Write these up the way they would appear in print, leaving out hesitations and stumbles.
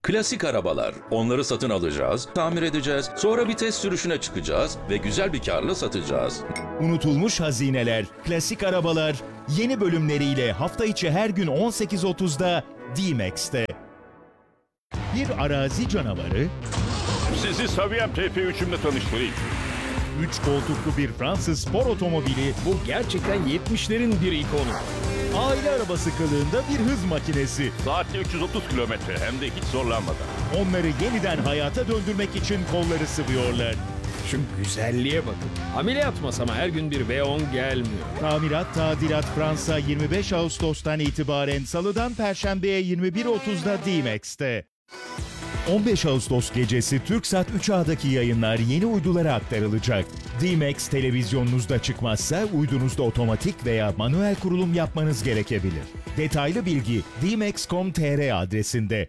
Klasik arabalar. Onları satın alacağız, tamir edeceğiz, sonra bir test sürüşüne çıkacağız ve güzel bir karla satacağız. Unutulmuş hazineler, klasik arabalar yeni bölümleriyle hafta içi her gün 18.30'da D-Max'te. Bir arazi canavarı, Sizi Saviyem TP3'ümle tanıştırayım. 3 koltuklu bir Fransız spor otomobili, Bu gerçekten 70'lerin bir ikonu. aile arabası kılığında bir hız makinesi. Saatte 330 kilometre hem de hiç zorlanmadan. Onları yeniden hayata döndürmek için kolları sıvıyorlar. Şu güzelliğe bakın. Ameliyat masama her gün bir V10 gelmiyor. Tamirat Tadilat Fransa 25 Ağustos'tan itibaren Salı'dan Perşembe'ye 21.30'da D-Max'te. 15 Ağustos gecesi Türksat 3A'daki yayınlar yeni uydulara aktarılacak. D-Max televizyonunuzda çıkmazsa uydunuzda otomatik veya manuel kurulum yapmanız gerekebilir. Detaylı bilgi dmax.com.tr adresinde.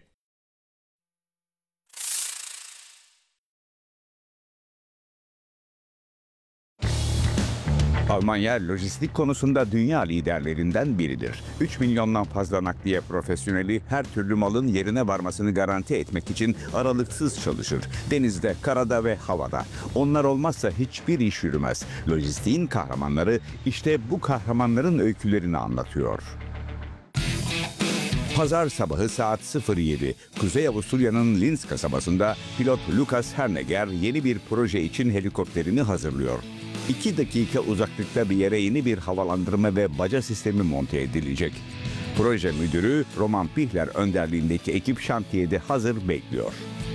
Almanya lojistik konusunda dünya liderlerinden biridir. 3 milyondan fazla nakliye profesyoneli her türlü malın yerine varmasını garanti etmek için aralıksız çalışır. Denizde, karada ve havada. Onlar olmazsa hiçbir iş yürümez. Lojistiğin kahramanları işte bu kahramanların öykülerini anlatıyor. Pazar sabahı saat 07. Kuzey Avusturya'nın Linz kasabasında pilot Lukas Herneger yeni bir proje için helikopterini hazırlıyor. 2 dakika uzaklıkta bir yere yeni bir havalandırma ve baca sistemi monte edilecek. Proje müdürü Roman Pihler önderliğindeki ekip şantiyede hazır bekliyor.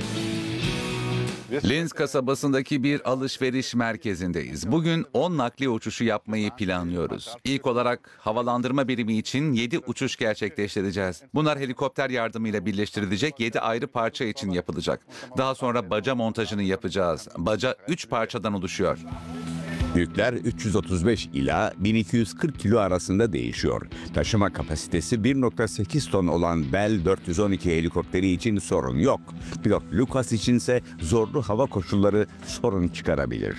Linz kasabasındaki bir alışveriş merkezindeyiz. Bugün 10 nakliye uçuşu yapmayı planlıyoruz. İlk olarak havalandırma birimi için 7 uçuş gerçekleştireceğiz. Bunlar helikopter yardımıyla birleştirilecek 7 ayrı parça için yapılacak. Daha sonra baca montajını yapacağız. Baca 3 parçadan oluşuyor. Yükler 335 ila 1240 kilo arasında değişiyor. Taşıma kapasitesi 1.8 ton olan Bell 412 helikopteri için sorun yok. Pilot Lucas içinse zorlu hava koşulları sorun çıkarabilir.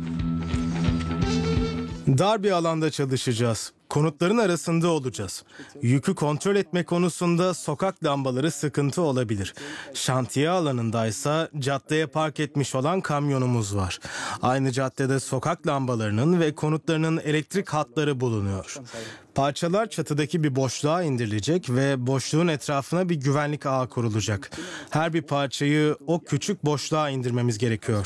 Dar bir alanda çalışacağız. Konutların arasında olacağız. Yükü kontrol etme konusunda sokak lambaları sıkıntı olabilir. Şantiye alanındaysa caddeye park etmiş olan kamyonumuz var. Aynı caddede sokak lambalarının ve konutlarının elektrik hatları bulunuyor. Parçalar çatıdaki bir boşluğa indirilecek ve boşluğun etrafına bir güvenlik ağı kurulacak. Her bir parçayı o küçük boşluğa indirmemiz gerekiyor.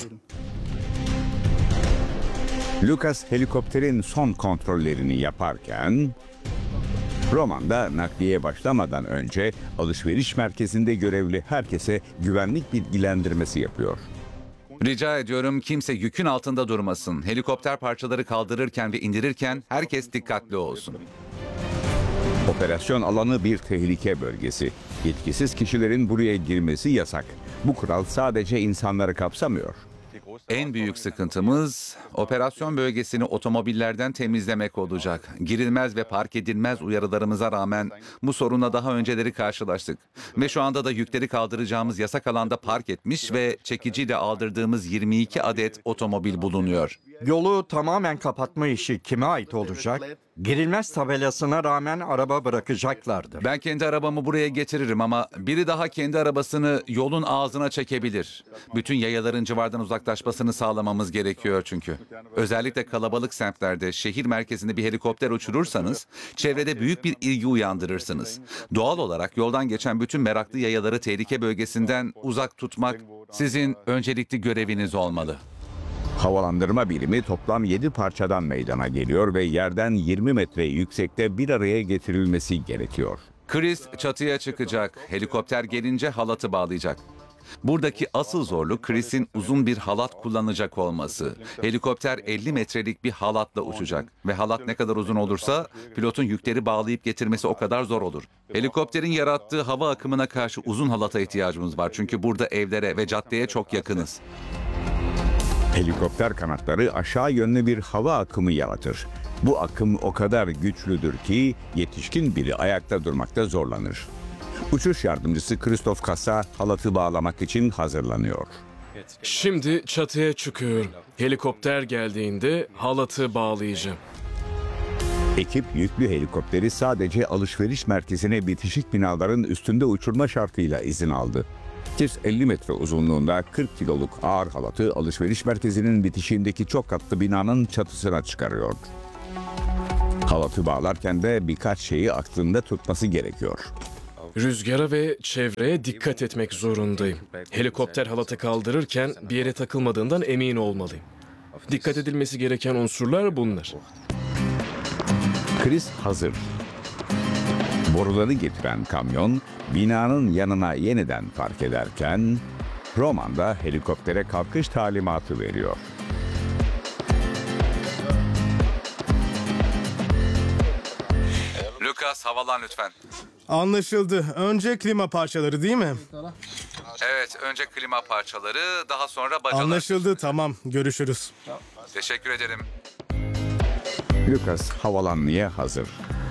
Lucas helikopterin son kontrollerini yaparken Roman da nakliye başlamadan önce alışveriş merkezinde görevli herkese güvenlik bilgilendirmesi yapıyor. Rica ediyorum kimse yükün altında durmasın. Helikopter parçaları kaldırırken ve indirirken herkes dikkatli olsun. Operasyon alanı bir tehlike bölgesi. Yetkisiz kişilerin buraya girmesi yasak. Bu kural sadece insanları kapsamıyor. En büyük sıkıntımız operasyon bölgesini otomobillerden temizlemek olacak. Girilmez ve park edilmez uyarılarımıza rağmen bu sorunla daha önceleri karşılaştık. Ve şu anda da yükleri kaldıracağımız yasak alanda park etmiş ve çekiciyle aldırdığımız 22 adet otomobil bulunuyor. Yolu tamamen kapatma işi kime ait olacak? Girilmez tabelasına rağmen araba bırakacaklardır. Ben kendi arabamı buraya getiririm ama biri daha kendi arabasını yolun ağzına çekebilir. Bütün yayaların civardan uzaklaşmasını sağlamamız gerekiyor çünkü. Özellikle kalabalık semtlerde şehir merkezinde bir helikopter uçurursanız çevrede büyük bir ilgi uyandırırsınız. Doğal olarak yoldan geçen bütün meraklı yayaları tehlike bölgesinden uzak tutmak sizin öncelikli göreviniz olmalı. Havalandırma birimi toplam 7 parçadan meydana geliyor ve yerden 20 metre yüksekte bir araya getirilmesi gerekiyor. Chris çatıya çıkacak. Helikopter gelince halatı bağlayacak. Buradaki asıl zorluk Chris'in uzun bir halat kullanacak olması. Helikopter 50 metrelik bir halatla uçacak ve halat ne kadar uzun olursa pilotun yükleri bağlayıp getirmesi o kadar zor olur. Helikopterin yarattığı hava akımına karşı uzun halata ihtiyacımız var çünkü burada evlere ve caddeye çok yakınız. Helikopter kanatları aşağı yönlü bir hava akımı yaratır. Bu akım o kadar güçlüdür ki yetişkin biri ayakta durmakta zorlanır. Uçuş yardımcısı Christoph Kassa halatı bağlamak için hazırlanıyor. Şimdi çatıya çıkıyorum. Helikopter geldiğinde halatı bağlayacağım. Ekip yüklü helikopteri sadece alışveriş merkezine bitişik binaların üstünde uçurma şartıyla izin aldı. 50 metre uzunluğunda 40 kiloluk ağır halatı alışveriş merkezinin bitişiğindeki çok katlı binanın çatısına çıkarıyor. Halatı bağlarken de birkaç şeyi aklında tutması gerekiyor. Rüzgara ve çevreye dikkat etmek zorundayım. Helikopter halatı kaldırırken bir yere takılmadığından emin olmalıyım. Dikkat edilmesi gereken unsurlar bunlar. Chris hazır. Boruları getiren kamyon binanın yanına yeniden park ederken Roman da helikoptere kalkış talimatı veriyor. Lucas, havalan lütfen. Anlaşıldı. Önce klima parçaları değil mi? Evet, önce klima parçaları, daha sonra bacalar. Anlaşıldı, tamam. Görüşürüz. Teşekkür ederim. Lucas havalanmaya hazır.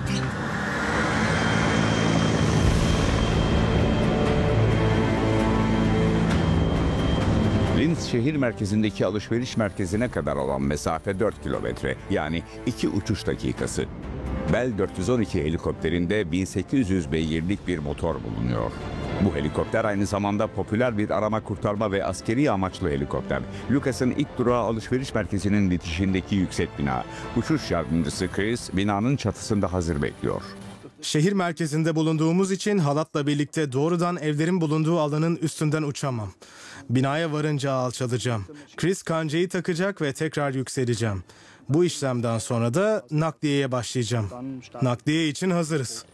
Linz şehir merkezindeki alışveriş merkezine kadar olan mesafe 4 kilometre, yani 2 uçuş dakikası. Bell 412 helikopterinde 1800 beygirlik bir motor bulunuyor. Bu helikopter aynı zamanda popüler bir arama kurtarma ve askeri amaçlı helikopter. Lucas'ın ilk durağı alışveriş merkezinin bitişindeki yüksek bina. Uçuş yardımcısı Chris binanın çatısında hazır bekliyor. Şehir merkezinde bulunduğumuz için halatla birlikte doğrudan evlerin bulunduğu alanın üstünden uçamam. Binaya varınca alçalacağım. Chris kancayı takacak ve tekrar yükseleceğim. Bu işlemden sonra da nakliyeye başlayacağım. Nakliye için hazırız.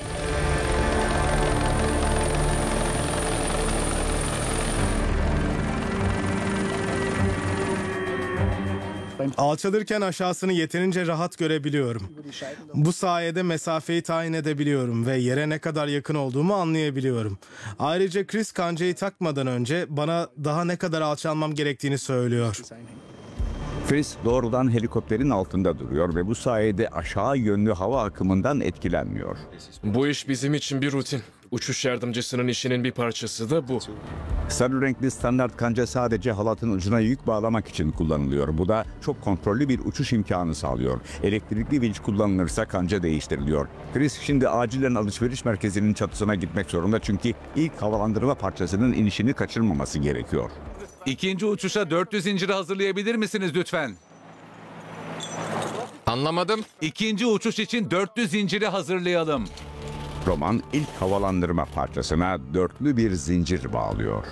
Alçalırken aşağısını yeterince rahat görebiliyorum. Bu sayede mesafeyi tayin edebiliyorum ve yere ne kadar yakın olduğumu anlayabiliyorum. Ayrıca Chris kancayı takmadan önce bana daha ne kadar alçalmam gerektiğini söylüyor. Chris doğrudan helikopterin altında duruyor ve bu sayede aşağı yönlü hava akımından etkilenmiyor. Bu iş bizim için bir rutin. Uçuş yardımcısının işinin bir parçası da bu. Sarı renkli standart kanca sadece halatın ucuna yük bağlamak için kullanılıyor. Bu da çok kontrollü bir uçuş imkanı sağlıyor. Elektrikli vinç kullanılırsa kanca değiştiriliyor. Chris şimdi acilen alışveriş merkezinin çatısına gitmek zorunda çünkü ilk havalandırma parçasının inişini kaçırmaması gerekiyor. İkinci uçuşa 400 zinciri hazırlayabilir misiniz lütfen? Anlamadım. İkinci uçuş için 400 zinciri hazırlayalım. Roman ilk havalandırma parçasına dörtlü bir zincir bağlıyor.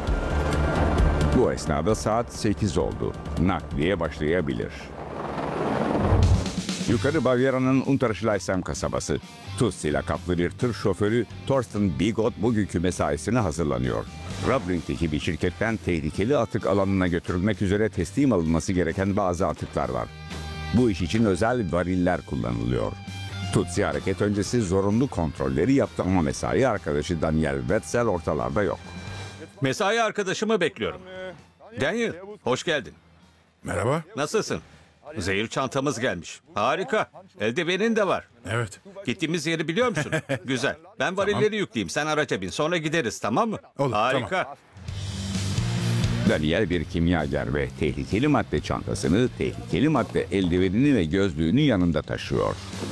Bu esnada saat 8 oldu. Nakliye başlayabilir. Yukarı Bavyera'nın Unterschleißheim kasabası. Tutsi lakaplı bir tır şoförü Thorsten Bigot bugünkü mesaisine hazırlanıyor. Rabring'deki bir şirketten tehlikeli atık alanına götürülmek üzere teslim alınması gereken bazı atıklar var. Bu iş için özel variller kullanılıyor. Tutsi hareket öncesi zorunlu kontrolleri yaptı ama mesai arkadaşı Daniel Wetzel ortalarda yok. Mesai arkadaşımı bekliyorum. Daniel, hoş geldin. Merhaba. Nasılsın? Zehir çantamız gelmiş. Harika. Eldivenin de var. Evet. Gittiğimiz yeri biliyor musun? Güzel. Ben varilleri yükleyeyim. Sen araca bin. Sonra gideriz, tamam mı? Olur, Harika. tamam. Daniel bir kimyager ve tehlikeli madde çantasını, tehlikeli madde eldivenini ve gözlüğünü yanında taşıyor.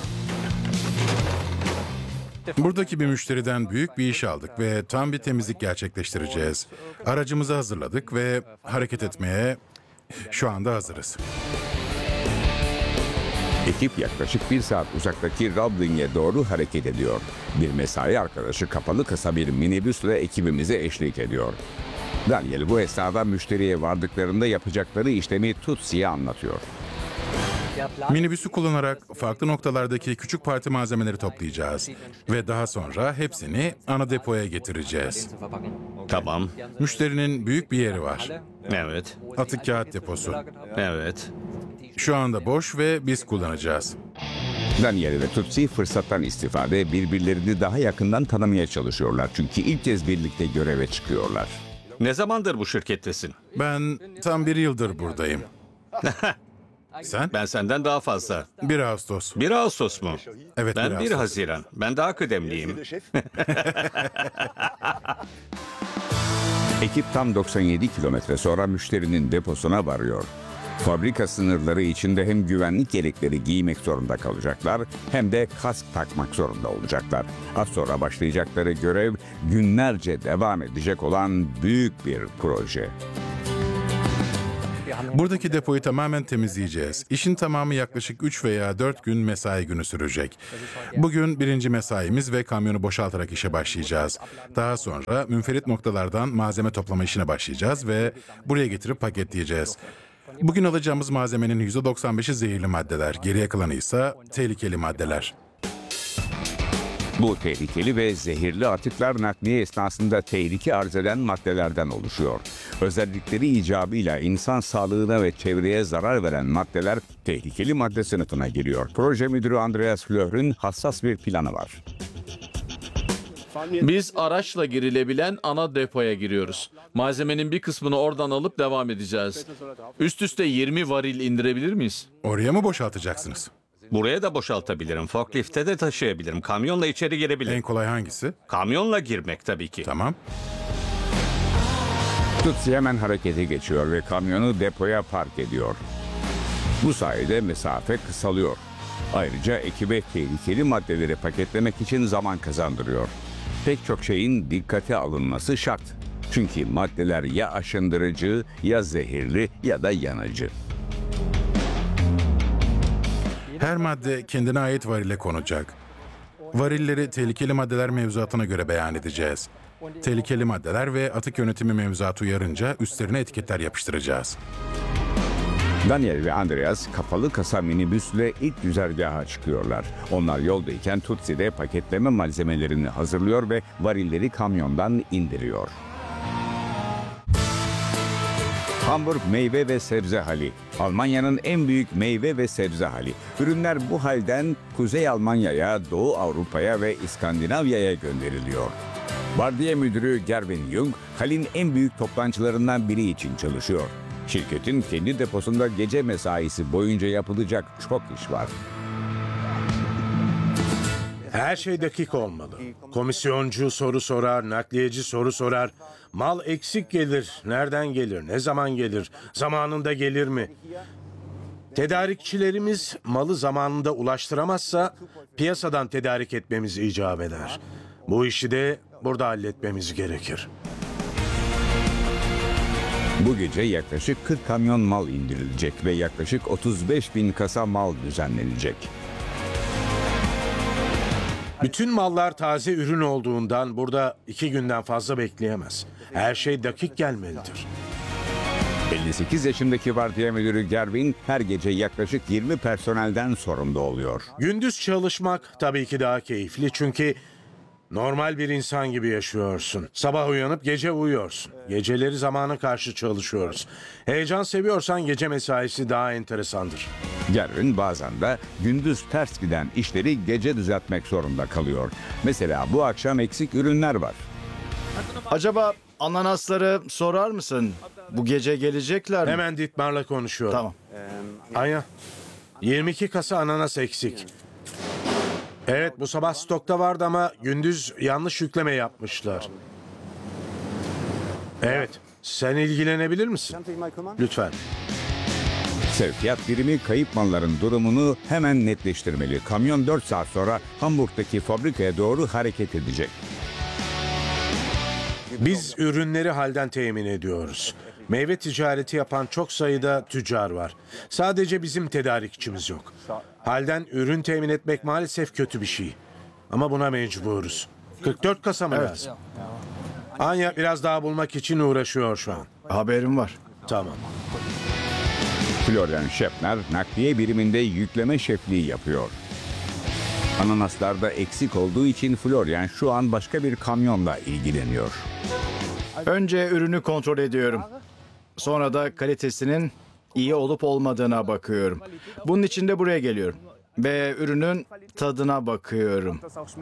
Buradaki bir müşteriden büyük bir iş aldık ve tam bir temizlik gerçekleştireceğiz. Aracımızı hazırladık ve hareket etmeye şu anda hazırız. Ekip yaklaşık 1 saat uzaktaki Rabling'e doğru hareket ediyor. Bir mesai arkadaşı kapalı kasa bir minibüsle ekibimize eşlik ediyor. Daniel bu esnada müşteriye vardıklarında yapacakları işlemi Tutsi'ye anlatıyor. Minibüsü kullanarak farklı noktalardaki küçük parti malzemeleri toplayacağız. Ve daha sonra hepsini ana depoya getireceğiz. Tamam. Müşterinin büyük bir yeri var. Evet. Atık kağıt deposu. Evet. Şu anda boş ve biz kullanacağız. Daniel ve Tutsi fırsattan istifade birbirlerini daha yakından tanımaya çalışıyorlar. Çünkü ilk kez birlikte göreve çıkıyorlar. Ne zamandır bu şirkettesin? Ben tam 1 yıldır buradayım. Sen? Ben senden daha fazla. 1 Ağustos. 1 Ağustos mu? Evet, Ben 1 Ağustos. Haziran. Ben daha kıdemliyim. Ekip tam 97 kilometre sonra müşterinin deposuna varıyor. Fabrika sınırları içinde hem güvenlik yelekleri giymek zorunda kalacaklar hem de kask takmak zorunda olacaklar. Az sonra başlayacakları görev günlerce devam edecek olan büyük bir proje. Buradaki depoyu tamamen temizleyeceğiz. İşin tamamı yaklaşık 3 veya 4 gün mesai günü sürecek. Bugün birinci mesaimiz ve kamyonu boşaltarak işe başlayacağız. Daha sonra münferit noktalardan malzeme toplama işine başlayacağız ve buraya getirip paketleyeceğiz. Bugün alacağımız malzemenin %95'i zehirli maddeler, geriye kalanı ise tehlikeli maddeler. Bu tehlikeli ve zehirli atıklar nakliye esnasında tehlike arz eden maddelerden oluşuyor. Özellikleri icabıyla insan sağlığına ve çevreye zarar veren maddeler tehlikeli madde sınıfına giriyor. Proje müdürü Andreas Flör'ün hassas bir planı var. Biz araçla girilebilen ana depoya giriyoruz. Malzemenin bir kısmını oradan alıp devam edeceğiz. Üst üste 20 varil indirebilir miyiz? Oraya mı boşaltacaksınız? Buraya da boşaltabilirim. Forklifte de taşıyabilirim. Kamyonla içeri girebilirim. En kolay hangisi? Kamyonla girmek tabii ki. Tamam. Tutsi hemen harekete geçiyor ve kamyonu depoya park ediyor. Bu sayede mesafe kısalıyor. Ayrıca ekibe tehlikeli maddeleri paketlemek için zaman kazandırıyor. Pek çok şeyin dikkate alınması şart. Çünkü maddeler ya aşındırıcı, ya zehirli ya da yanıcı. Her madde kendine ait varile konacak. Varilleri tehlikeli maddeler mevzuatına göre beyan edeceğiz. Tehlikeli maddeler ve atık yönetimi mevzuatı uyarınca üstlerine etiketler yapıştıracağız. Daniel ve Andreas kapalı kasa minibüsle ilk güzergaha çıkıyorlar. Onlar yoldayken Tutsi de paketleme malzemelerini hazırlıyor ve varilleri kamyondan indiriyor. Hamburg Meyve ve Sebze Hali. Almanya'nın en büyük meyve ve sebze hali. Ürünler bu halden Kuzey Almanya'ya, Doğu Avrupa'ya ve İskandinavya'ya gönderiliyor. Vardiya müdürü Gerwin Jung, halin en büyük toplantılarından biri için çalışıyor. Şirketin kendi deposunda gece mesaisi boyunca yapılacak çok iş var. Her şey dakik olmalı. Komisyoncu soru sorar, nakliyeci soru sorar. Mal eksik gelir, nereden gelir, ne zaman gelir, zamanında gelir mi? Tedarikçilerimiz malı zamanında ulaştıramazsa piyasadan tedarik etmemiz icap eder. Bu işi de burada halletmemiz gerekir. Bu gece yaklaşık 40 kamyon mal indirilecek ve yaklaşık 35.000 kasa mal düzenlenecek. Bütün mallar taze ürün olduğundan burada 2 günden fazla bekleyemez. Her şey dakik gelmelidir. 58 yaşındaki vardiya müdürü Gerwin her gece yaklaşık 20 personelden sorumlu oluyor. Gündüz çalışmak tabii ki daha keyifli çünkü normal bir insan gibi yaşıyorsun. Sabah uyanıp gece uyuyorsun. Geceleri zamana karşı çalışıyoruz. Heyecan seviyorsan gece mesaisi daha enteresandır. Gerwin bazen de gündüz ters giden işleri gece düzeltmek zorunda kalıyor. Mesela bu akşam eksik ürünler var. Acaba ananasları sorar mısın? Bu gece gelecekler mi? Hemen Dietmar'la konuşuyorum. Tamam. Anya, 22 kasa ananas eksik. Evet, bu sabah stokta vardı ama gündüz yanlış yükleme yapmışlar. Evet, sen ilgilenebilir misin? Lütfen. Sevkiyat birimi kayıp malların durumunu hemen netleştirmeli. Kamyon 4 saat sonra Hamburg'daki fabrikaya doğru hareket edecek. Biz ürünleri halden temin ediyoruz. Meyve ticareti yapan çok sayıda tüccar var. Sadece bizim tedarikçimiz yok. Halden ürün temin etmek maalesef kötü bir şey. Ama buna mecburuz. 44 kasa mı lazım? Anya biraz daha bulmak için uğraşıyor şu an. Haberim var. Tamam. Florian Schäffner nakliye biriminde yükleme şefliği yapıyor. Ananaslarda eksik olduğu için Florian şu an başka bir kamyonla ilgileniyor. Önce ürünü kontrol ediyorum. Sonra da kalitesinin iyi olup olmadığına bakıyorum. Bunun için de buraya geliyorum. Ve ürünün tadına bakıyorum.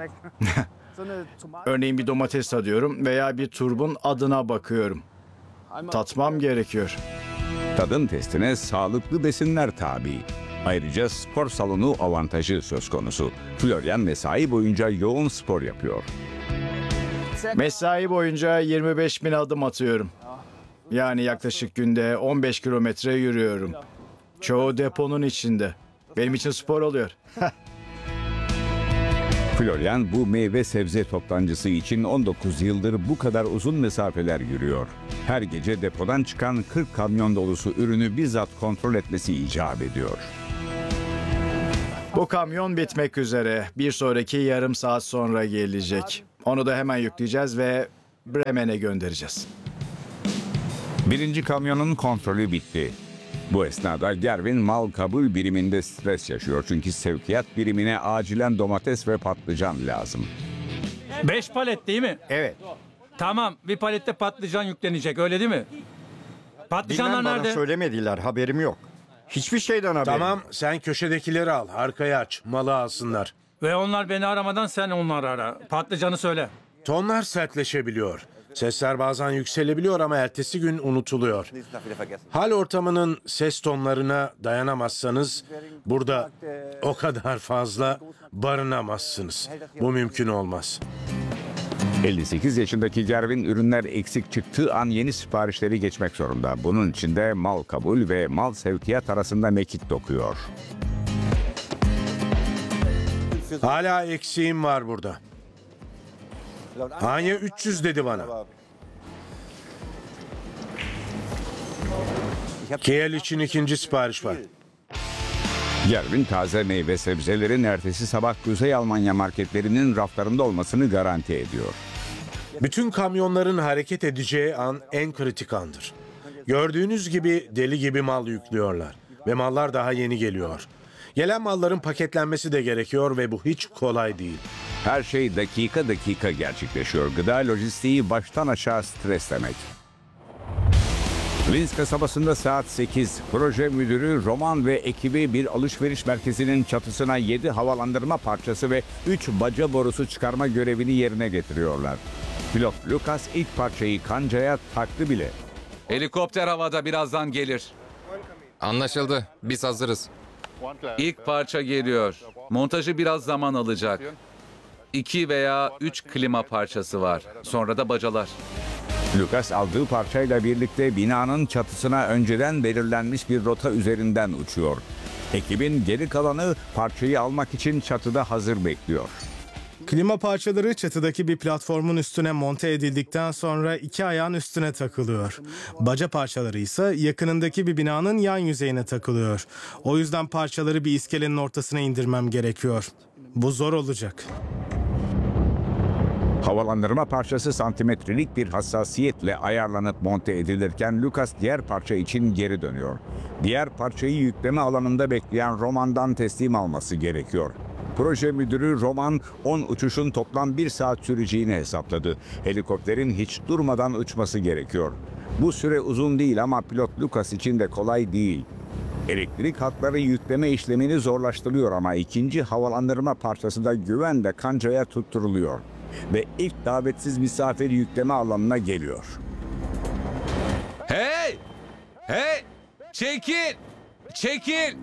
Örneğin bir domates tadıyorum veya bir turbun adına bakıyorum. Tatmam gerekiyor. Tadım testine sağlıklı besinler tabi. Ayrıca spor salonu avantajı söz konusu. Florian mesai boyunca yoğun spor yapıyor. Mesai boyunca 25.000 adım atıyorum. Yani yaklaşık günde 15 kilometre yürüyorum. Çoğu deponun içinde. Benim için spor oluyor. Florian bu meyve sebze toptancısı için 19 yıldır bu kadar uzun mesafeler yürüyor. Her gece depodan çıkan 40 kamyon dolusu ürünü bizzat kontrol etmesi icap ediyor. Bu kamyon bitmek üzere. Bir sonraki yarım saat sonra gelecek. Onu da hemen yükleyeceğiz ve Bremen'e göndereceğiz. Birinci kamyonun kontrolü bitti. Bu esnada Gervin mal kabul biriminde stres yaşıyor çünkü sevkiyat birimine acilen domates ve patlıcan lazım. 5 palet değil mi? Evet. Tamam, bir palette patlıcan yüklenecek, öyle değil mi? Patlıcanlar Bilmem, bana nerede? söylemediler, haberim yok. Hiçbir şeyden haberim Tamam, yok. sen köşedekileri al. Arkayı aç. Malı alsınlar. Ve onlar beni aramadan sen onları ara. Patlıcanı söyle. Tonlar sertleşebiliyor. Sesler bazen yükselebiliyor ama ertesi gün unutuluyor. Hal ortamının ses tonlarına dayanamazsanız burada o kadar fazla barınamazsınız. Bu mümkün olmaz. 58 yaşındaki Gervin ürünler eksik çıktığı an yeni siparişleri geçmek zorunda. Bunun için de mal kabul ve mal sevkiyat arasında mekik dokuyor. Hala eksiğim var burada. Anya 300 dedi bana. Kiel için ikinci sipariş var. Gervin taze meyve sebzelerin ertesi sabah Kuzey Almanya marketlerinin raflarında olmasını garanti ediyor. Bütün kamyonların hareket edeceği an en kritik andır. Gördüğünüz gibi deli gibi mal yüklüyorlar ve mallar daha yeni geliyor. Gelen malların paketlenmesi de gerekiyor ve bu hiç kolay değil. Her şey dakika dakika gerçekleşiyor. Gıda lojistiği baştan aşağı stres demek. Linz kasabasında saat 8. Proje müdürü Roman ve ekibi bir alışveriş merkezinin çatısına 7 havalandırma parçası ve 3 baca borusu çıkarma görevini yerine getiriyorlar. Pilot Lucas ilk parçayı kancaya taktı bile. Helikopter havada, birazdan gelir. Anlaşıldı. Biz hazırız. İlk parça geliyor. Montajı biraz zaman alacak. 2 veya 3 klima parçası var. Sonra da bacalar. Lucas aldığı parçayla birlikte binanın çatısına önceden belirlenmiş bir rota üzerinden uçuyor. Ekibin geri kalanı parçayı almak için çatıda hazır bekliyor. Klima parçaları çatıdaki bir platformun üstüne monte edildikten sonra 2 ayağın üstüne takılıyor. Baca parçaları ise yakınındaki bir binanın yan yüzeyine takılıyor. O yüzden parçaları bir iskelenin ortasına indirmem gerekiyor. Bu zor olacak. Havalandırma parçası santimetrelik bir hassasiyetle ayarlanıp monte edilirken Lucas diğer parça için geri dönüyor. Diğer parçayı yükleme alanında bekleyen Roman'dan teslim alması gerekiyor. Proje müdürü Roman 10 uçuşun toplam 1 saat süreceğini hesapladı. Helikopterin hiç durmadan uçması gerekiyor. Bu süre uzun değil ama pilot Lucas için de kolay değil. Elektrik hatları yükleme işlemini zorlaştırıyor ama ikinci havalandırma parçası da güvenle kancaya tutturuluyor. Ve ilk davetsiz misafir yükleme alanına geliyor. Hey! Hey! Çekil! Çekil!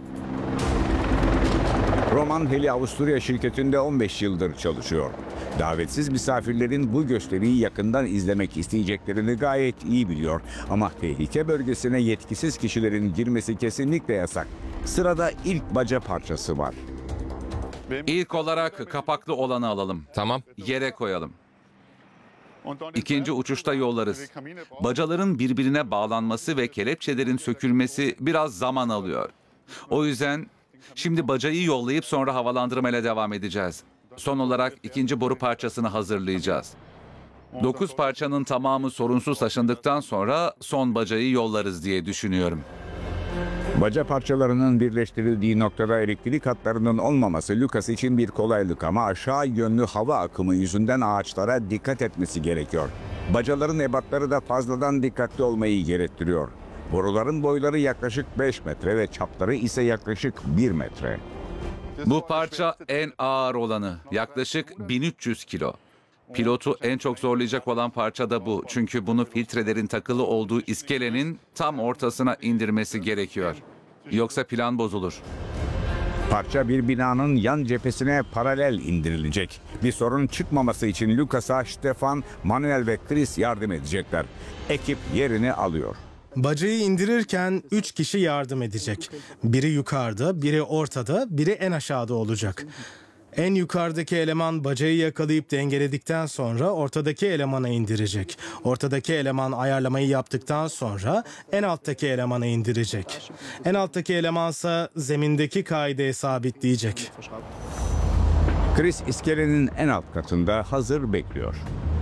Roman Heli Avusturya şirketinde 15 yıldır çalışıyor. Davetsiz misafirlerin bu gösteriyi yakından izlemek isteyeceklerini gayet iyi biliyor. Ama tehlike bölgesine yetkisiz kişilerin girmesi kesinlikle yasak. Sırada ilk baca parçası var. İlk olarak kapaklı olanı alalım. Tamam. Yere koyalım. İkinci uçuşta yollarız. Bacaların birbirine bağlanması ve kelepçelerin sökülmesi biraz zaman alıyor. O yüzden şimdi bacayı yollayıp sonra havalandırmayla devam edeceğiz. Son olarak ikinci boru parçasını hazırlayacağız. 9 parçanın tamamı sorunsuz taşındıktan sonra son bacayı yollarız diye düşünüyorum. Baca parçalarının birleştirildiği noktada elektrik hatlarının olmaması Lucas için bir kolaylık ama aşağı yönlü hava akımı yüzünden ağaçlara dikkat etmesi gerekiyor. Bacaların ebatları da fazladan dikkatli olmayı gerektiriyor. Boruların boyları yaklaşık 5 metre ve çapları ise yaklaşık 1 metre. Bu parça en ağır olanı, yaklaşık 1300 kilo. Pilotu en çok zorlayacak olan parça da bu. Çünkü bunu filtrelerin takılı olduğu iskelenin tam ortasına indirmesi gerekiyor. Yoksa plan bozulur. Parça bir binanın yan cephesine paralel indirilecek. Bir sorun çıkmaması için Lucas'a Stefan, Manuel ve Chris yardım edecekler. Ekip yerini alıyor. Bacayı indirirken 3 kişi yardım edecek. Biri yukarıda, biri ortada, biri en aşağıda olacak. En yukarıdaki eleman bacayı yakalayıp dengeledikten sonra ortadaki elemana indirecek. Ortadaki eleman ayarlamayı yaptıktan sonra en alttaki elemana indirecek. En alttaki elemansa zemindeki kaideyi sabitleyecek. Chris iskelenin en alt katında hazır bekliyor.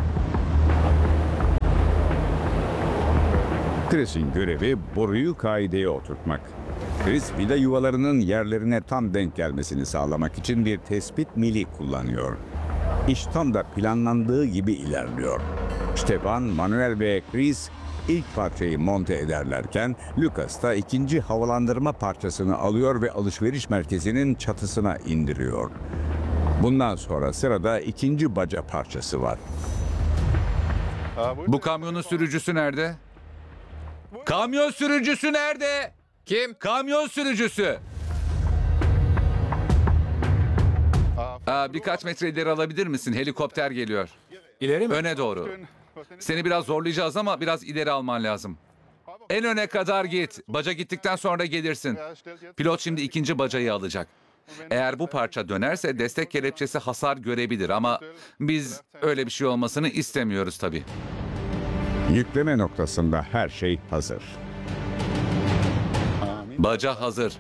Chris'in görevi boruyu kaideye oturtmak. Chris vida yuvalarının yerlerine tam denk gelmesini sağlamak için bir tespit mili kullanıyor. İş tam da planlandığı gibi ilerliyor. Stefan, Manuel ve Chris ilk parçayı monte ederlerken Lucas da ikinci havalandırma parçasını alıyor ve alışveriş merkezinin çatısına indiriyor. Bundan sonra sırada ikinci baca parçası var. Bu kamyonun sürücüsü nerede? Kamyon sürücüsü nerede? Kim? Kamyon sürücüsü. Birkaç metre ileri alabilir misin? Helikopter geliyor. İleri mi? Öne doğru. Seni biraz zorlayacağız ama biraz ileri alman lazım. En öne kadar git. Baca gittikten sonra gelirsin. Pilot şimdi ikinci bacayı alacak. Eğer bu parça dönerse destek kelepçesi hasar görebilir ama biz öyle bir şey olmasını istemiyoruz tabii. Yükleme noktasında her şey hazır. Baca hazır.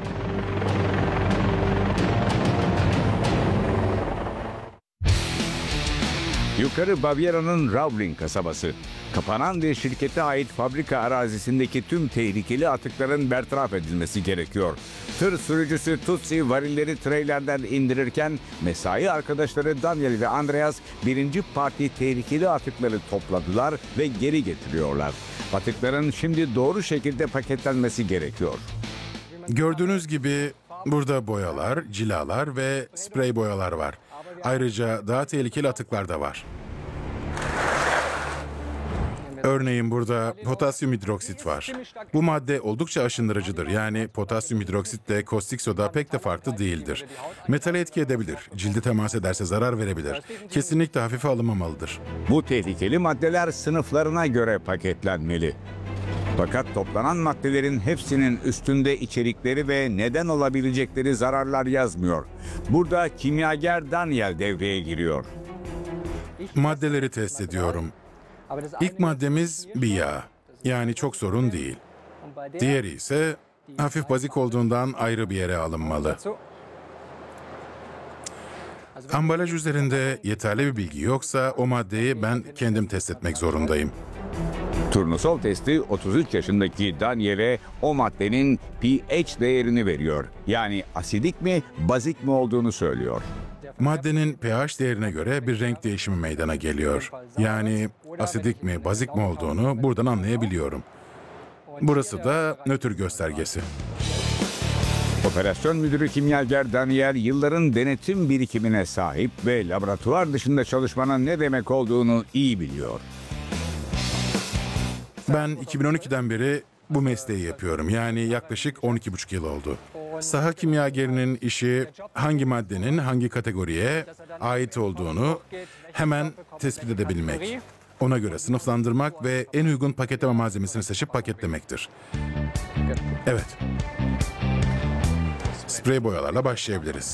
Yukarı Baviera'nın Raubling kasabası. Kapanan bir şirkete ait fabrika arazisindeki tüm tehlikeli atıkların bertaraf edilmesi gerekiyor. Tır sürücüsü Tutsi varilleri treylerden indirirken mesai arkadaşları Daniel ve Andreas birinci parti tehlikeli atıkları topladılar ve geri getiriyorlar. Atıkların şimdi doğru şekilde paketlenmesi gerekiyor. Gördüğünüz gibi burada boyalar, cilalar ve sprey boyalar var. Ayrıca daha tehlikeli atıklar da var. Örneğin burada potasyum hidroksit var. Bu madde oldukça aşındırıcıdır. Yani potasyum hidroksitle kostik soda pek de farklı değildir. Metale etki edebilir. Cilde temas ederse zarar verebilir. Kesinlikle hafife alınmamalıdır. Bu tehlikeli maddeler sınıflarına göre paketlenmeli. Fakat toplanan maddelerin hepsinin üstünde içerikleri ve neden olabilecekleri zararlar yazmıyor. Burada kimyager Daniel devreye giriyor. Maddeleri test ediyorum. İlk maddemiz bir yağ. Yani çok sorun değil. Diğeri ise hafif bazik olduğundan ayrı bir yere alınmalı. Ambalaj üzerinde yeterli bir bilgi yoksa o maddeyi ben kendim test etmek zorundayım. Turnusol testi 33 yaşındaki Daniel'e o maddenin pH değerini veriyor. Yani asidik mi, bazik mi olduğunu söylüyor. Maddenin pH değerine göre bir renk değişimi meydana geliyor. Yani asidik mi, bazik mi olduğunu buradan anlayabiliyorum. Burası da nötr göstergesi. Operasyon müdürü kimyager Daniel yılların denetim birikimine sahip ve laboratuvar dışında çalışmanın ne demek olduğunu iyi biliyor. Ben 2012'den beri bu mesleği yapıyorum. Yani yaklaşık 12,5 yıl oldu. Saha kimyagerinin işi hangi maddenin hangi kategoriye ait olduğunu hemen tespit edebilmek. Ona göre sınıflandırmak ve en uygun paketleme malzemesini seçip paketlemektir. Evet. Sprey boyalarla başlayabiliriz.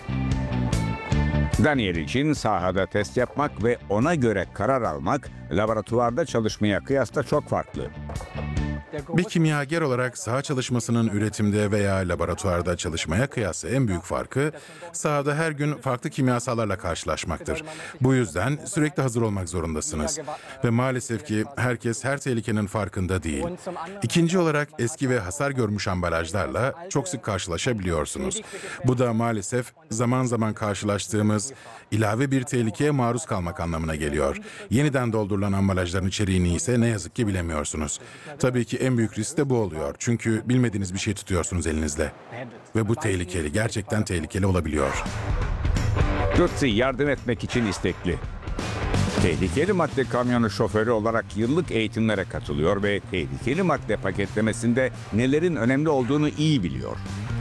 Daniel için sahada test yapmak ve ona göre karar almak laboratuvarda çalışmaya kıyasla çok farklı. Bir kimyager olarak saha çalışmasının üretimde veya laboratuvarda çalışmaya kıyasla en büyük farkı sahada her gün farklı kimyasallarla karşılaşmaktır. Bu yüzden sürekli hazır olmak zorundasınız. Ve maalesef ki herkes her tehlikenin farkında değil. İkinci olarak eski ve hasar görmüş ambalajlarla çok sık karşılaşabiliyorsunuz. Bu da maalesef zaman zaman karşılaştığımız ilave bir tehlikeye maruz kalmak anlamına geliyor. Yeniden doldurulan ambalajların içeriğini ise ne yazık ki bilemiyorsunuz. Tabii ki en büyük risk de bu oluyor. Çünkü bilmediğiniz bir şey tutuyorsunuz elinizde. Ve bu tehlikeli, gerçekten tehlikeli olabiliyor. Tutsi yardım etmek için istekli. Tehlikeli madde kamyonu şoförü olarak yıllık eğitimlere katılıyor ve tehlikeli madde paketlemesinde nelerin önemli olduğunu iyi biliyor.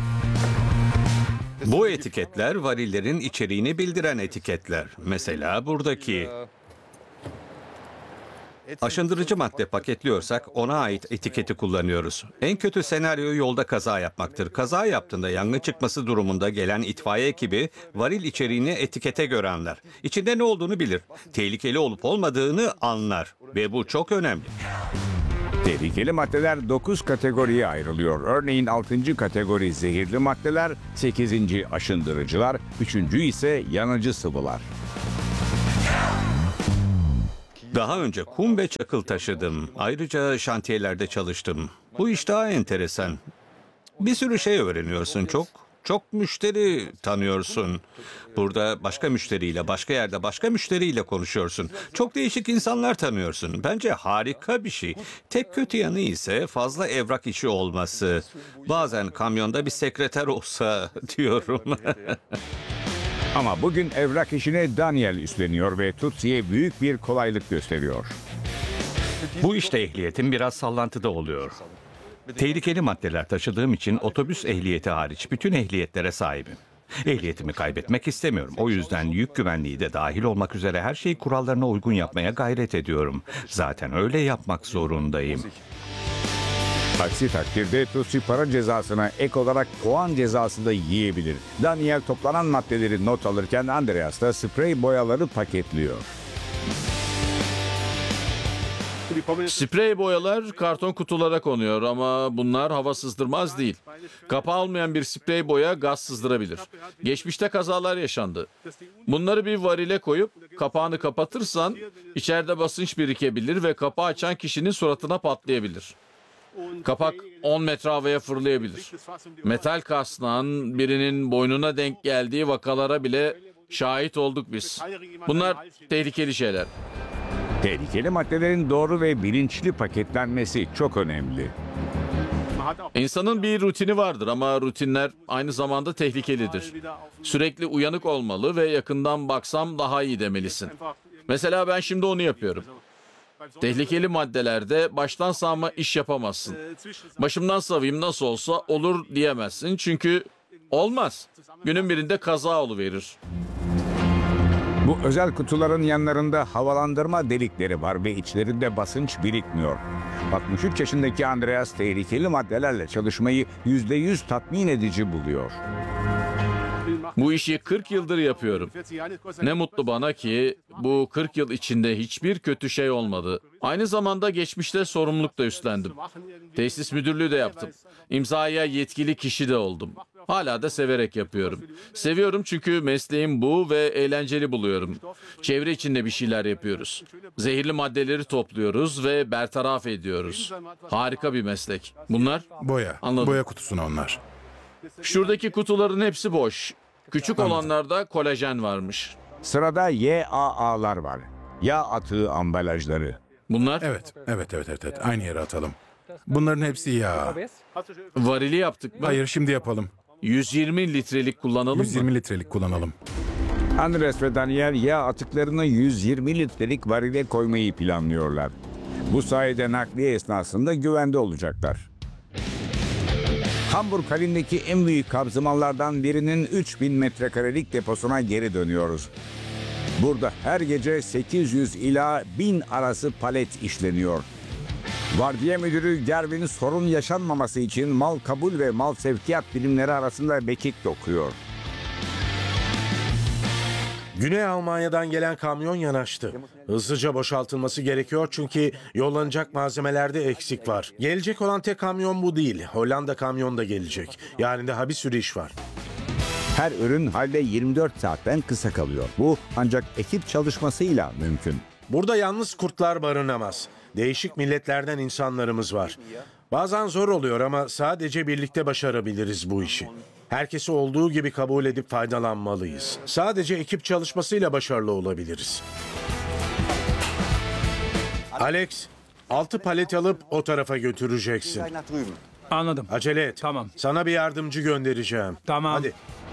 Bu etiketler varillerin içeriğini bildiren etiketler. Mesela buradaki. Aşındırıcı madde paketliyorsak ona ait etiketi kullanıyoruz. En kötü senaryo yolda kaza yapmaktır. Kaza yaptığında yangın çıkması durumunda gelen itfaiye ekibi varil içeriğini etikete göre anlar. İçinde ne olduğunu bilir. Tehlikeli olup olmadığını anlar ve bu çok önemli. Tehlikeli maddeler 9 kategoriye ayrılıyor. Örneğin 6. kategori zehirli maddeler, 8. aşındırıcılar, 3. ise yanıcı sıvılar. Daha önce kum ve çakıl taşıdım. Ayrıca şantiyelerde çalıştım. Bu iş daha enteresan. Bir sürü şey öğreniyorsun. Çok müşteri tanıyorsun. Burada başka müşteriyle, başka yerde başka müşteriyle konuşuyorsun. Çok değişik insanlar tanıyorsun. Bence harika bir şey. Tek kötü yanı ise fazla evrak işi olması. Bazen kamyonda bir sekreter olsa diyorum. Ama bugün evrak işini Daniel üstleniyor ve Tutsi'ye büyük bir kolaylık gösteriyor. Bu işte ehliyetim biraz sallantıda oluyor. Tehlikeli maddeler taşıdığım için otobüs ehliyeti hariç bütün ehliyetlere sahibim. Ehliyetimi kaybetmek istemiyorum. O yüzden yük güvenliği de dahil olmak üzere her şeyi kurallarına uygun yapmaya gayret ediyorum. Zaten öyle yapmak zorundayım. Aksi takdirde Tutsi para cezasına ek olarak puan cezası da yiyebilir. Daniel toplanan maddeleri not alırken Andreas da sprey boyaları paketliyor. Sprey boyalar karton kutulara konuyor ama bunlar hava sızdırmaz değil. Kapağı olmayan bir sprey boya gaz sızdırabilir. Geçmişte kazalar yaşandı. Bunları bir varile koyup kapağını kapatırsan içeride basınç birikebilir ve kapağı açan kişinin suratına patlayabilir. Kapak 10 metre havaya fırlayabilir. Metal kasnağın birinin boynuna denk geldiği vakalara bile şahit olduk biz. Bunlar tehlikeli şeyler. Tehlikeli maddelerin doğru ve bilinçli paketlenmesi çok önemli. İnsanın bir rutini vardır ama rutinler aynı zamanda tehlikelidir. Sürekli uyanık olmalı ve yakından baksam daha iyi demelisin. Mesela ben şimdi onu yapıyorum. Tehlikeli maddelerde baştan sağma iş yapamazsın. Başımdan savayım nasıl olsa olur diyemezsin çünkü olmaz. Günün birinde kaza oluverir. Bu özel kutuların yanlarında havalandırma delikleri var ve içlerinde basınç birikmiyor. 63 yaşındaki Andreas tehlikeli maddelerle çalışmayı %100 tatmin edici buluyor. Bu işi 40 yıldır yapıyorum. Ne mutlu bana ki bu 40 yıl içinde hiçbir kötü şey olmadı. Aynı zamanda geçmişte sorumluluk da üstlendim. Tesis müdürlüğü de yaptım. İmzaya yetkili kişi de oldum. Hala da severek yapıyorum. Seviyorum çünkü mesleğim bu ve eğlenceli buluyorum. Çevre içinde bir şeyler yapıyoruz. Zehirli maddeleri topluyoruz ve bertaraf ediyoruz. Harika bir meslek. Bunlar? Boya. Anladım. Boya kutusuna onlar. Şuradaki kutuların hepsi boş. Küçük olanlarda kolajen varmış. Sırada YAA'lar var. Yağ atığı ambalajları. Bunlar? Evet. Aynı yere atalım. Bunların hepsi yağ. Varili yaptık mı? Hayır, şimdi yapalım. 120 litrelik kullanalım 120 mı? litrelik kullanalım. Andres ve Daniel yağ atıklarını 120 litrelik varile koymayı planlıyorlar. Bu sayede nakliye esnasında güvende olacaklar. Hamburg halindeki en büyük kabzımallardan birinin 3000 metrekarelik deposuna geri dönüyoruz. Burada her gece 800 ila 1000 arası palet işleniyor. Vardiya müdürü Gervin'in sorun yaşanmaması için mal kabul ve mal sevkiyat birimleri arasında mekik dokuyor. Güney Almanya'dan gelen kamyon yanaştı. Hızlıca boşaltılması gerekiyor çünkü yollanacak malzemelerde eksik var. Gelecek olan tek kamyon bu değil. Hollanda kamyon da gelecek. Yani daha bir sürü iş var. Her ürün halde 24 saatten kısa kalıyor. Bu ancak ekip çalışmasıyla mümkün. Burada yalnız kurtlar barınamaz. Değişik milletlerden insanlarımız var. Bazen zor oluyor ama sadece birlikte başarabiliriz bu işi. Herkesi olduğu gibi kabul edip faydalanmalıyız. Sadece ekip çalışmasıyla başarılı olabiliriz. Alex, 6 palet alıp o tarafa götüreceksin. Anladım. Acele et. Tamam. Sana bir yardımcı göndereceğim. Tamam. Hadi.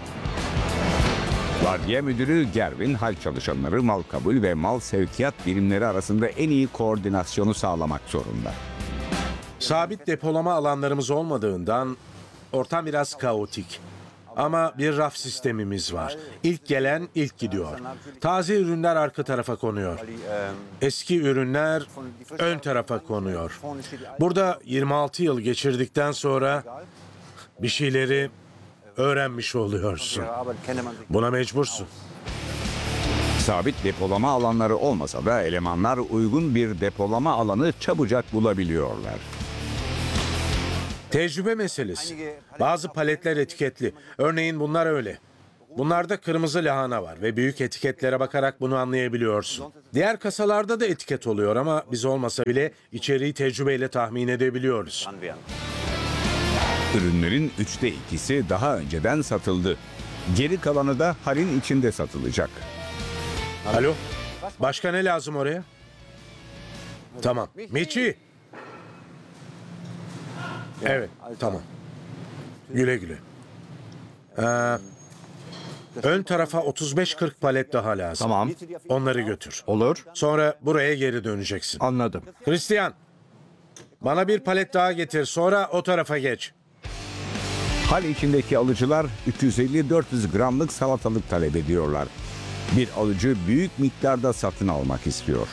Vardiya müdürü Gervin, hal çalışanları mal kabul ve mal sevkiyat birimleri arasında en iyi koordinasyonu sağlamak zorunda. Sabit depolama alanlarımız olmadığından ortam biraz kaotik. Ama bir raf sistemimiz var. İlk gelen ilk gidiyor. Taze ürünler arka tarafa konuyor. Eski ürünler ön tarafa konuyor. Burada 26 yıl geçirdikten sonra bir şeyleri öğrenmiş oluyorsun. Buna mecbursun. Sabit depolama alanları olmasa da elemanlar uygun bir depolama alanı çabucak bulabiliyorlar. Tecrübe meselesi. Bazı paletler etiketli. Örneğin bunlar öyle. Bunlarda kırmızı lahana var ve büyük etiketlere bakarak bunu anlayabiliyorsun. Diğer kasalarda da etiket oluyor ama biz olmasa bile içeriği tecrübeyle tahmin edebiliyoruz. Ürünlerin 2/3'ü daha önceden satıldı. Geri kalanı da halin içinde satılacak. Alo? Başka ne lazım oraya? Tamam. Michi! Evet, tamam. Güle güle. Ön tarafa 35-40 palet daha lazım. Tamam. Onları götür. Olur. Sonra buraya geri döneceksin. Anladım. Hristiyan, bana bir palet daha getir. Sonra o tarafa geç. Hal içindeki alıcılar 350-400 gramlık salatalık talep ediyorlar. Bir alıcı büyük miktarda satın almak istiyor.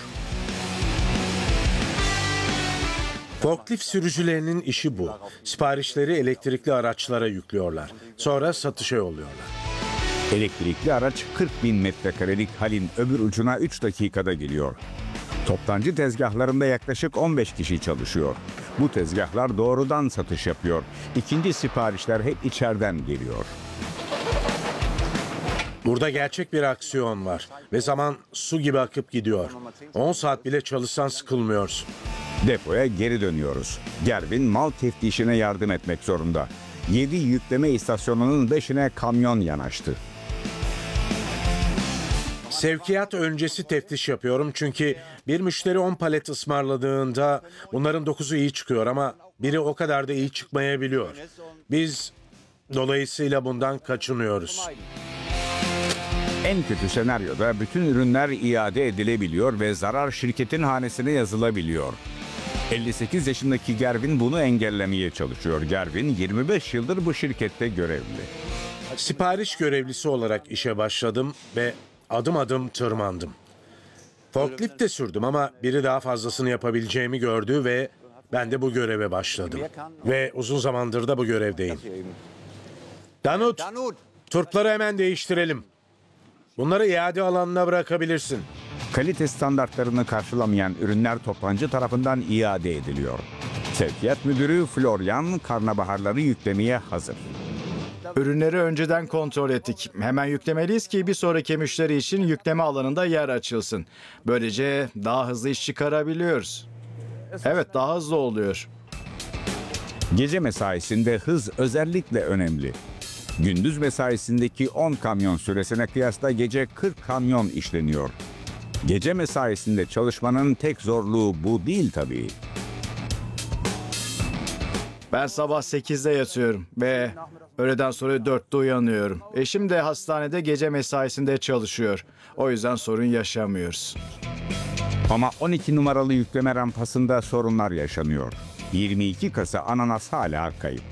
Forklift sürücülerinin işi bu. Siparişleri elektrikli araçlara yüklüyorlar. Sonra satışa yolluyorlar. Elektrikli araç 40.000 metrekarelik halin öbür ucuna 3 dakikada geliyor. Toptancı tezgahlarında yaklaşık 15 kişi çalışıyor. Bu tezgahlar doğrudan satış yapıyor. İkinci siparişler hep içeriden geliyor. Burada gerçek bir aksiyon var ve zaman su gibi akıp gidiyor. 10 saat bile çalışsan sıkılmıyorsun. Depoya geri dönüyoruz. Gervin mal teftişine yardım etmek zorunda. 7 yükleme istasyonunun 5'ine kamyon yanaştı. Sevkiyat öncesi teftiş yapıyorum çünkü bir müşteri 10 palet ısmarladığında bunların 9'u iyi çıkıyor ama biri o kadar da iyi çıkmayabiliyor. Biz dolayısıyla bundan kaçınıyoruz. En kötü senaryoda bütün ürünler iade edilebiliyor ve zarar şirketin hanesine yazılabiliyor. 58 yaşındaki Gervin bunu engellemeye çalışıyor. Gervin 25 yıldır bu şirkette görevli. Sipariş görevlisi olarak işe başladım ve adım adım tırmandım. Forklift de sürdüm ama biri daha fazlasını yapabileceğimi gördü ve ben de bu göreve başladım. Ve uzun zamandır da bu görevdeyim. Danut, turpları hemen değiştirelim. Bunları iade alanına bırakabilirsin. Kalite standartlarını karşılamayan ürünler toptancı tarafından iade ediliyor. Sevkiyat müdürü Florian karnabaharları yüklemeye hazır. Ürünleri önceden kontrol ettik. Hemen yüklemeliyiz ki bir sonraki müşteri için yükleme alanında yer açılsın. Böylece daha hızlı iş çıkarabiliyoruz. Evet, daha hızlı oluyor. Gece mesaisinde hız özellikle önemli. Gündüz mesaisindeki 10 kamyon süresine kıyasla gece 40 kamyon işleniyor. Gece mesaisinde çalışmanın tek zorluğu bu değil tabii. Ben sabah 8'de yatıyorum ve öğleden sonra 4'te uyanıyorum. Eşim de hastanede gece mesaisinde çalışıyor. O yüzden sorun yaşamıyoruz. Ama 12 numaralı yükleme rampasında sorunlar yaşanıyor. 22 kasa ananas hala kayıp.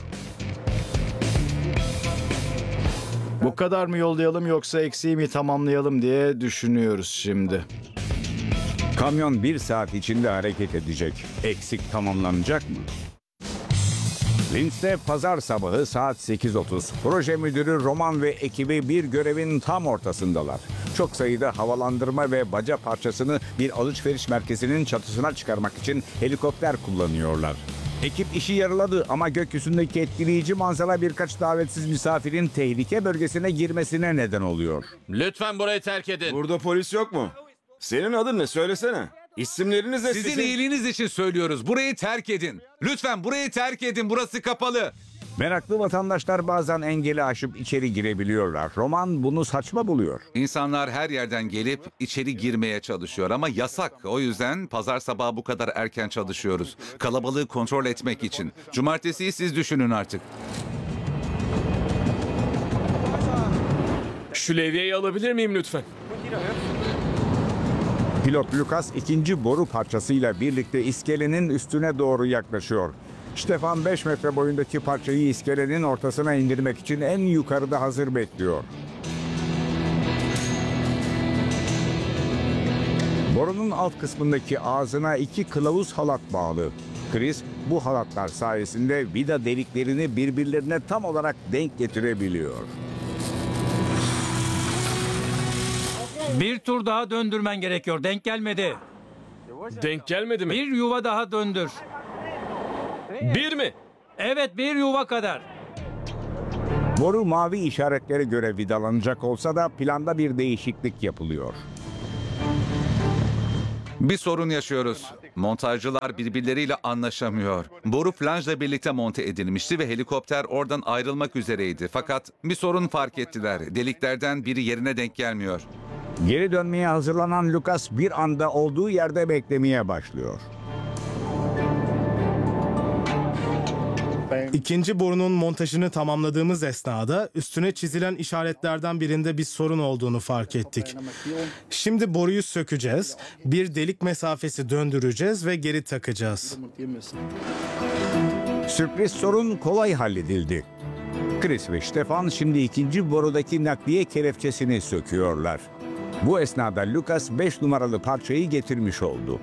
Bu kadar mı yollayalım yoksa eksiği mi tamamlayalım diye düşünüyoruz şimdi. Kamyon 1 saat içinde hareket edecek. Eksik tamamlanacak mı? Linz'de pazar sabahı saat 8:30. Proje müdürü Roman ve ekibi bir görevin tam ortasındalar. Çok sayıda havalandırma ve baca parçasını bir alışveriş merkezinin çatısına çıkarmak için helikopter kullanıyorlar. Ekip işi yarıladı ama gökyüzündeki etkileyici manzara birkaç davetsiz misafirin tehlike bölgesine girmesine neden oluyor. Lütfen burayı terk edin. Burada polis yok mu? Senin adın ne? Söylesene. İsimleriniz ne Sizin iyiliğiniz için söylüyoruz. Burayı terk edin. Lütfen burayı terk edin. Burası kapalı. Meraklı vatandaşlar bazen engeli aşıp içeri girebiliyorlar. Roman bunu saçma buluyor. İnsanlar her yerden gelip içeri girmeye çalışıyor ama yasak. O yüzden pazar sabahı bu kadar erken çalışıyoruz. Kalabalığı kontrol etmek için. Cumartesiyi siz düşünün artık. Şu levyeyi alabilir miyim lütfen? Pilot Lucas ikinci boru parçasıyla birlikte iskelenin üstüne doğru yaklaşıyor. Stefan 5 metre boyundaki parçayı iskelenin ortasına indirmek için en yukarıda hazır bekliyor. Borunun alt kısmındaki ağzına 2 kılavuz halat bağlı. Chris bu halatlar sayesinde vida deliklerini birbirlerine tam olarak denk getirebiliyor. Bir tur daha döndürmen gerekiyor. Denk gelmedi. Denk gelmedi mi? Bir yuva daha döndür. Bir mi? Evet, bir yuva kadar. Boru mavi işaretlere göre vidalanacak olsa da planda bir değişiklik yapılıyor. Bir sorun yaşıyoruz. Montajcılar birbirleriyle anlaşamıyor. Boru flanjla birlikte monte edilmişti ve helikopter oradan ayrılmak üzereydi. Fakat bir sorun fark ettiler. Deliklerden biri yerine denk gelmiyor. Geri dönmeye hazırlanan Lucas bir anda olduğu yerde beklemeye başlıyor. İkinci borunun montajını tamamladığımız esnada üstüne çizilen işaretlerden birinde bir sorun olduğunu fark ettik. Şimdi boruyu sökeceğiz, bir delik mesafesi döndüreceğiz ve geri takacağız. Sürpriz sorun kolay halledildi. Chris ve Stefan şimdi ikinci borudaki nakliye kelepçesini söküyorlar. Bu esnada Lucas 5 numaralı parçayı getirmiş oldu.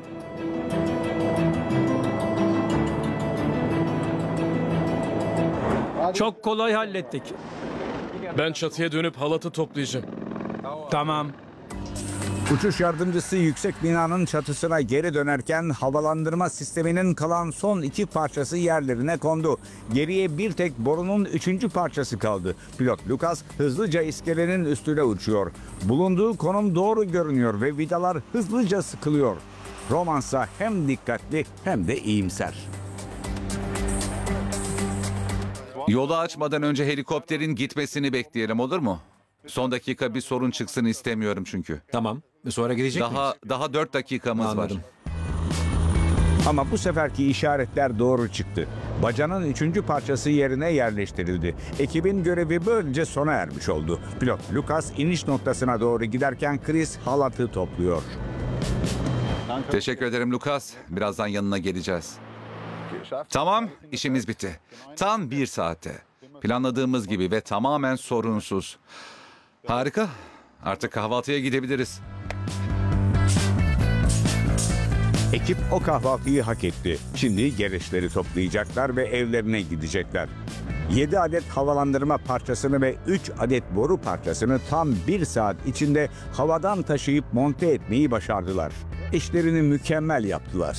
Çok kolay hallettik. Ben çatıya dönüp halatı toplayacağım. Tamam. Uçuş yardımcısı yüksek binanın çatısına geri dönerken havalandırma sisteminin kalan son 2 parçası yerlerine kondu. Geriye bir tek borunun 3. parçası kaldı. Pilot Lucas hızlıca iskelenin üstüne uçuyor. Bulunduğu konum doğru görünüyor ve vidalar hızlıca sıkılıyor. Romansa hem dikkatli hem de iyimser. Yolu açmadan önce helikopterin gitmesini bekleyelim, olur mu? Son dakika bir sorun çıksın istemiyorum çünkü. Tamam. Sonra gidecek miyiz? Daha 4 dakikamız Anladım. var. Ama bu seferki işaretler doğru çıktı. Bacanın 3. parçası yerine yerleştirildi. Ekibin görevi böylece sona ermiş oldu. Pilot Lucas iniş noktasına doğru giderken Chris halatı topluyor. Teşekkür ederim Lucas. Birazdan yanına geleceğiz. Tamam, işimiz bitti. Tam 1 saatte. Planladığımız gibi ve tamamen sorunsuz. Harika. Artık kahvaltıya gidebiliriz. Ekip o kahvaltıyı hak etti. Şimdi gereçleri toplayacaklar ve evlerine gidecekler. 7 adet havalandırma parçasını ve 3 adet boru parçasını tam 1 saat içinde havadan taşıyıp monte etmeyi başardılar. İşlerini mükemmel yaptılar.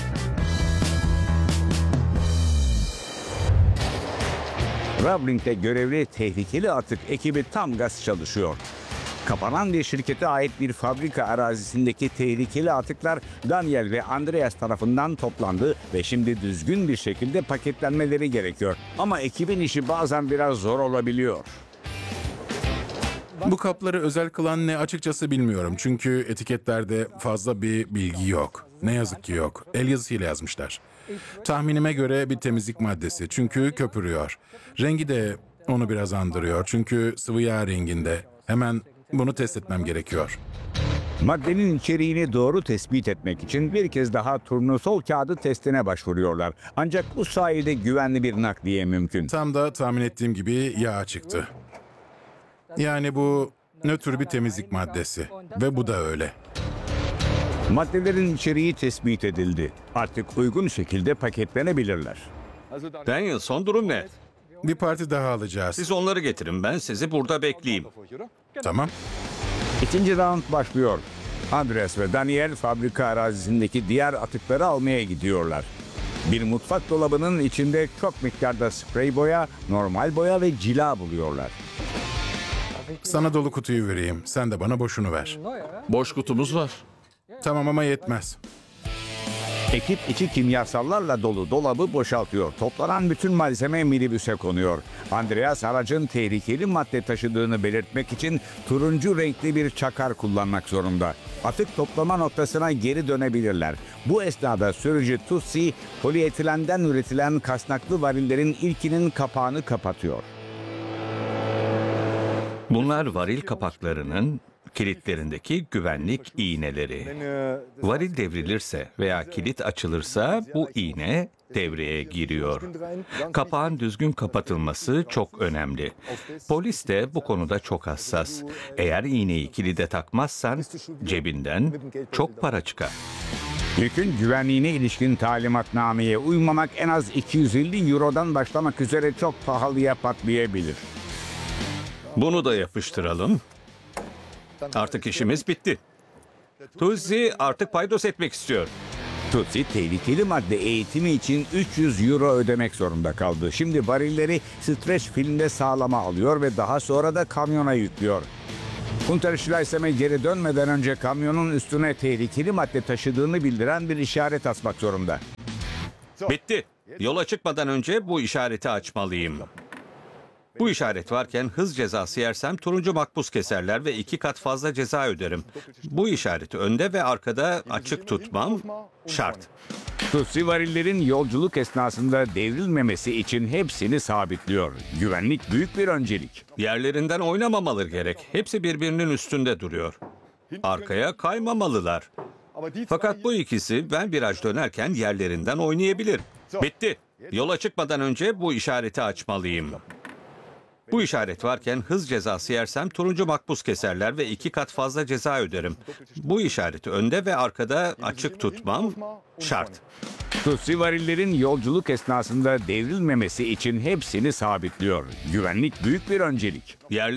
Rabling'de görevli tehlikeli atık ekibi tam gaz çalışıyor. Kapanan bir şirkete ait bir fabrika arazisindeki tehlikeli atıklar Daniel ve Andreas tarafından toplandı ve şimdi düzgün bir şekilde paketlenmeleri gerekiyor. Ama ekibin işi bazen biraz zor olabiliyor. Bu kapları özel kılan ne açıkçası bilmiyorum. Çünkü etiketlerde fazla bir bilgi yok. Ne yazık ki yok. El yazısıyla yazmışlar. Tahminime göre bir temizlik maddesi. Çünkü köpürüyor. Rengi de onu biraz andırıyor. Çünkü sıvı yağ renginde. Hemen bunu test etmem gerekiyor. Maddenin içeriğini doğru tespit etmek için bir kez daha turnusol kağıdı testine başvuruyorlar. Ancak bu sayede güvenli bir nakliye mümkün. Tam da tahmin ettiğim gibi yağ çıktı. Yani bu nötr bir temizlik maddesi. Ve bu da öyle. Maddelerin içeriği tespit edildi. Artık uygun şekilde paketlenebilirler. Daniel, son durum ne? Bir parti daha alacağız. Siz onları getirin, ben sizi burada bekleyeyim. Tamam. İkinci round başlıyor. Andreas ve Daniel fabrika arazisindeki diğer atıkları almaya gidiyorlar. Bir mutfak dolabının içinde çok miktarda sprey boya, normal boya ve cila buluyorlar. Sana dolu kutuyu vereyim. Sen de bana boşunu ver. Boş kutumuz var. Tamam ama yetmez. Ekip içi kimyasallarla dolu dolabı boşaltıyor. Toplanan bütün malzeme minibüse konuyor. Andreas aracın tehlikeli madde taşıdığını belirtmek için turuncu renkli bir çakar kullanmak zorunda. Atık toplama noktasına geri dönebilirler. Bu esnada sürücü Tutsi, polietilenden üretilen kasnaklı varillerin ilkinin kapağını kapatıyor. Bunlar varil kapaklarının kilitlerindeki güvenlik iğneleri. Varil devrilirse veya kilit açılırsa bu iğne devreye giriyor. Kapağın düzgün kapatılması çok önemli. Polis de bu konuda çok hassas. Eğer iğneyi kilide takmazsan cebinden çok para çıkar. Yükün güvenliğine ilişkin talimatnameye uymamak en az 250 eurodan başlamak üzere çok pahalıya patlayabilir. Bunu da yapıştıralım. Artık işimiz bitti. Tuzi artık paydos etmek istiyor. Tutsi tehlikeli madde eğitimi için 300 euro ödemek zorunda kaldı. Şimdi varilleri streç filmde sağlama alıyor ve daha sonra da kamyona yüklüyor. Unterschleißeme geri dönmeden önce kamyonun üstüne tehlikeli madde taşıdığını bildiren bir işaret asmak zorunda. Bitti. Yola çıkmadan önce bu işareti açmalıyım. Bu işaret varken hız cezası yersem turuncu makbuz keserler ve 2 kat fazla ceza öderim. Bu işareti önde ve arkada açık tutmam şart. Tutsi varillerin yolculuk esnasında devrilmemesi için hepsini sabitliyor. Güvenlik büyük bir öncelik. Yerlerinden oynamamaları gerek. Hepsi birbirinin üstünde duruyor. Arkaya kaymamalılar. Fakat bu ikisi ben viraj dönerken yerlerinden oynayabilir. Bitti. Yola çıkmadan önce bu işareti açmalıyım. Bu işaret varken hız cezası yersem turuncu makbuz keserler ve 2 kat fazla ceza öderim. Bu işareti önde ve arkada açık tutmam şart. Tutsi varillerin yolculuk esnasında devrilmemesi için hepsini sabitliyor. Güvenlik büyük bir öncelik.